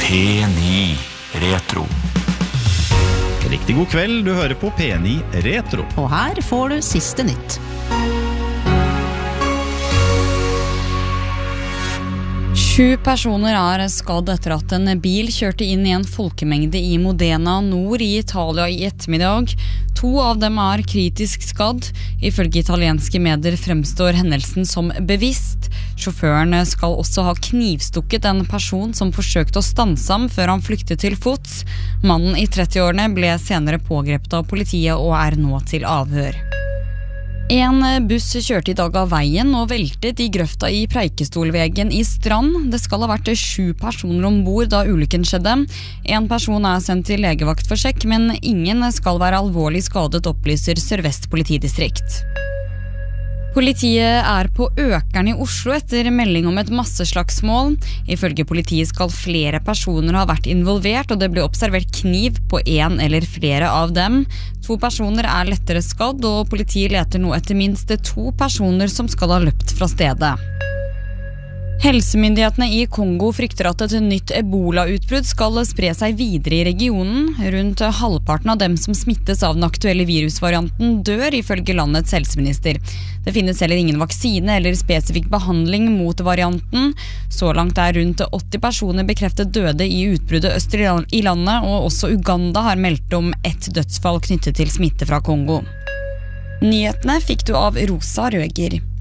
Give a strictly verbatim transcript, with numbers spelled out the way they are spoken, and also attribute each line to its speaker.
Speaker 1: P ni Retro.
Speaker 2: Riktig god kveld, du hører på P ni Retro.
Speaker 3: Og her får du siste nytt. Sju personer er skadd etter at en bil kjørte inn i en folkemengde i Modena nord i Italia i ettermiddag. To av dem er kritisk skadd. Ifølge italienske medier fremstår hendelsen som bevisst. Sjåføren skal også ha knivstukket en person som forsøkte å stanse ham før han flyktet til fots. Mannen i trettiårene ble senere pågrepet av politiet og er nå til avhør. En buss kjørte i dag av veien og veltet i grøfta i Preikestolvegen i Strand. Det skal ha vært sju personer ombord da ulykken skjedde. En person er sendt til legevakt for sjekk, men ingen skal være alvorlig skadet, opplyser Sør-Vest politidistrikt. Politiet er på økeren i Oslo etter melding om et masseslagsmål. Ifølge politiet skal flere personer ha vært involvert, og det ble observert kniv på en eller flere av dem. To personer er lettere skadd, og politiet leter nå etter minst to personer som skal ha løpt fra stedet. Helsemyndighetene i Kongo frykter at et nytt ebola-utbrudd skal spre seg videre i regionen. Rundt halvparten av dem som smittes av den aktuelle virusvarianten dør, ifølge landets helseminister. Det finnes heller ingen vaksine eller spesifikk behandling mot varianten. Så langt er rundt åtti personer bekreftet døde i utbruddet øst i landet, og også Uganda har meldt om ett dødsfall knyttet til smitte fra Kongo. Nyhetene fikk du av Rosa Røger.